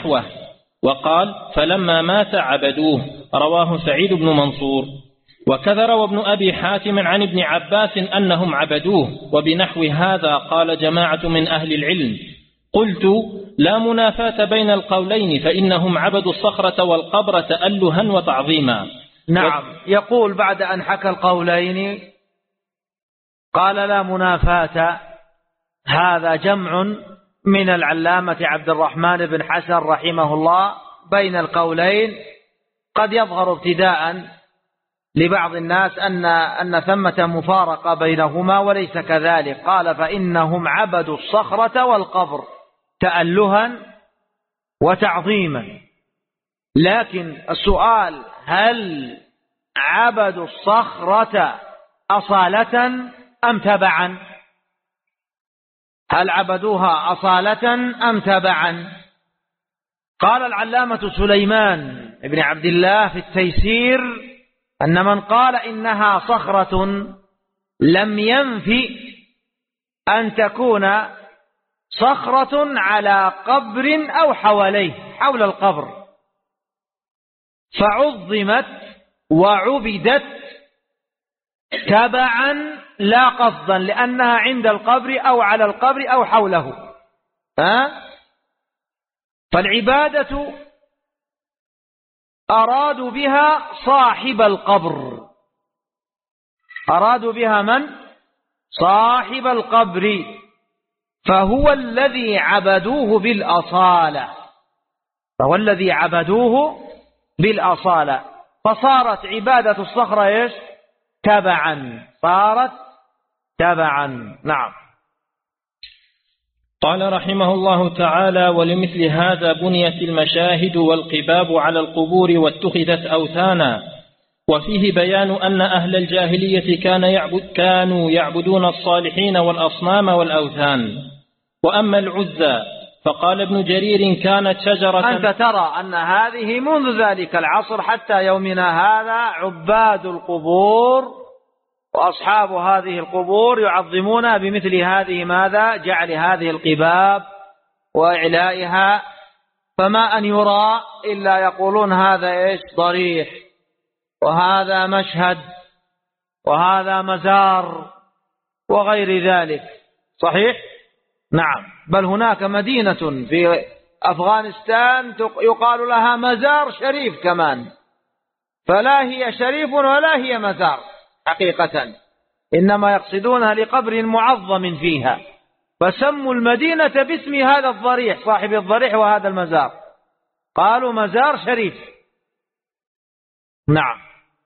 نحوه. وقال فلما مات عبدوه، رواه سعيد بن منصور. وكذا روى ابن أبي حاتم عن ابن عباس أنهم عبدوه، وبنحو هذا قال جماعة من أهل العلم. قلت لا منافاة بين القولين، فإنهم عبدوا الصخرة والقبر تألها وتعظيما. نعم. يقول بعد أن حكى القولين قال لا منافاة. هذا جمع من العلامة عبد الرحمن بن حسن رحمه الله بين القولين. قد يظهر ابتداء لبعض الناس أن ثمة مفارقة بينهما، وليس كذلك. قال فإنهم عبدوا الصخرة والقبر تألها وتعظيما. لكن السؤال هل عبدوا الصخرة أصالة أم تبعا؟ هل عبدوها أصالة أم تبعا؟ قال العلامة سليمان بن عبد الله في التيسير أن من قال إنها صخرة لم ينفي أن تكون صخرة على قبر أو حواليه، حول القبر، فعظمت وعبدت تبعا لا قصدا، لأنها عند القبر أو على القبر أو حوله. فالعبادة أرادوا بها صاحب القبر، أرادوا بها من؟ صاحب القبر، فهو الذي عبدوه بالأصالة، فهو الذي عبدوه بالأصالة. فصارت عبادة الصخرة إيش؟ تبعا، صارت تبعا. نعم. قال رحمه الله تعالى ولمثل هذا بنيت المشاهد والقباب على القبور واتخذت أوثانا. وفيه بيان أن أهل الجاهلية كانوا يعبدون الصالحين والأصنام والأوثان. وأما العزى فقال ابن جرير كانت شجرة. أنت ترى أن هذه منذ ذلك العصر حتى يومنا هذا عباد القبور وأصحاب هذه القبور يعظمون بمثل هذه ماذا؟ جعل هذه القباب وإعلائها، فما أن يرى إلا يقولون هذا إيش؟ ضريح، وهذا مشهد، وهذا مزار، وغير ذلك. صحيح؟ نعم. بل هناك مدينة في أفغانستان يقال لها مزار شريف كمان، فلا هي شريف ولا هي مزار حقيقة، إنما يقصدونها لقبر معظم فيها، فسموا المدينة باسم هذا الضريح، صاحب الضريح وهذا المزار، قالوا مزار شريف. نعم.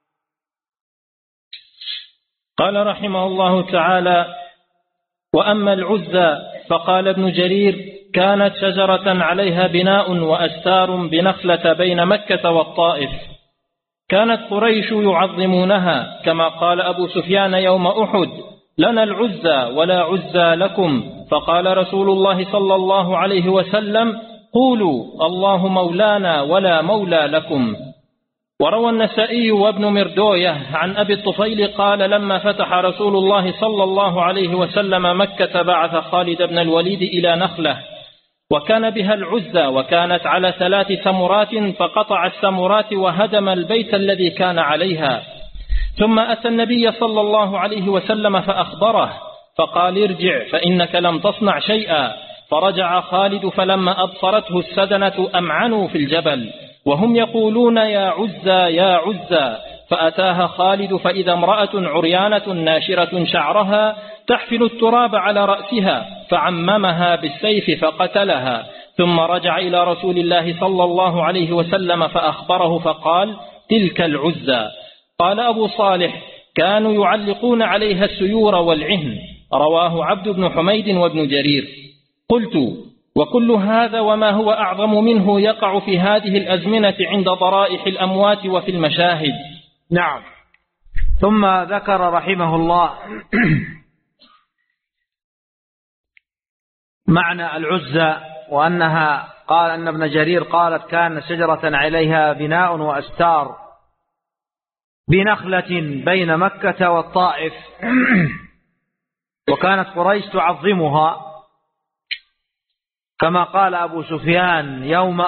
قال رحمه الله تعالى وأما العزى فقال ابن جرير كانت شجرة عليها بناء وأستار بنخلة بين مكة والطائف، كانت قريش يعظمونها كما قال أبو سفيان يوم أحد لنا العزى ولا عزى لكم، فقال رسول الله صلى الله عليه وسلم قولوا الله مولانا ولا مولى لكم. وروى النسائي وابن مردوية عن أبي الطفيل قال لما فتح رسول الله صلى الله عليه وسلم مكة بعث خالد بن الوليد إلى نخلة وكان بها العزى، وكانت على 3 سمرات، فقطع السمرات وهدم البيت الذي كان عليها. ثم أتى النبي صلى الله عليه وسلم فأخبره فقال ارجع فإنك لم تصنع شيئا. فرجع خالد فلما أبصرته السدنة أمعنوا في الجبل وهم يقولون يا عزى يا عزى، فأتاها خالد فإذا امرأة عريانة ناشرة شعرها تحفل التراب على رأسها فعممها بالسيف فقتلها. ثم رجع إلى رسول الله صلى الله عليه وسلم فأخبره فقال تلك العزى. قال أبو صالح كانوا يعلقون عليها السيور والعهن. رواه عبد بن حميد وابن جرير. قلت وكل هذا وما هو أعظم منه يقع في هذه الأزمنة عند ضرائح الأموات وفي المشاهد. نعم. ثم ذكر رحمه الله معنى العزى، وأنها قال أن ابن جرير قالت كان شجرة عليها بناء وأستار بنخلة بين مكة والطائف وكانت قريش تعظمها كما قال أبو سفيان يوم